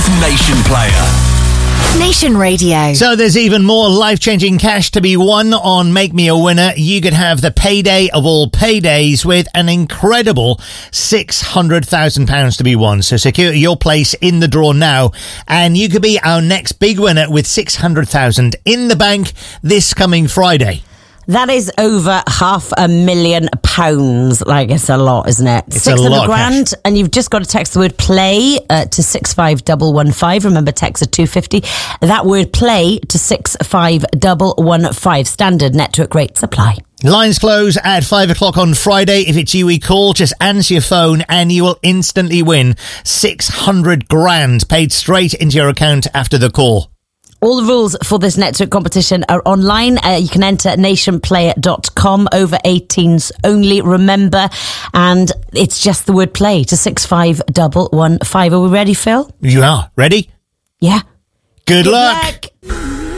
Nation Player. Nation Radio. So there's even more life-changing cash to be won on Make Me a Winner. You could have the payday of all paydays with an incredible £600,000 to be won. So secure your place in the draw now, and you could be our next big winner with £600,000 in the bank this coming Friday. That is over £500,000. Like, it's a lot, isn't it? It's a lot of £600,000, and you've just got to text the word play to 65115. Remember, text at 250. That word play to 65115. Standard network rates apply. Lines close at 5 o'clock on Friday. If it's you we call, just answer your phone and you will instantly win $600,000 paid straight into your account after the call. All the rules for this network competition are online. You can enter nationplayer.com, over 18s only, remember. And it's just the word play to 65115. Are we ready, Phil? You are. Ready? Yeah. Good luck.